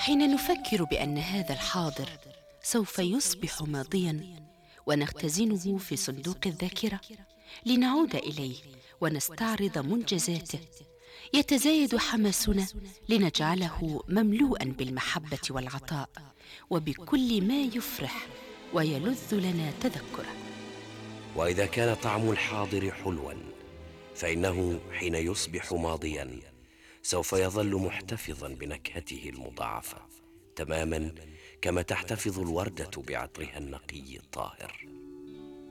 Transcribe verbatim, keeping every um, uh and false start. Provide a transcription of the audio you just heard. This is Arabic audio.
حين نفكر بأن هذا الحاضر سوف يصبح ماضيا ونختزنه في صندوق الذاكرة لنعود إليه ونستعرض منجزاته، يتزايد حماسنا لنجعله مملوءا بالمحبة والعطاء وبكل ما يفرح ويلذ لنا تذكره. وإذا كان طعم الحاضر حلوا فإنه حين يصبح ماضيا سوف يظل محتفظا بنكهته المضاعفة تماما كما تحتفظ الوردة بعطرها النقي الطاهر.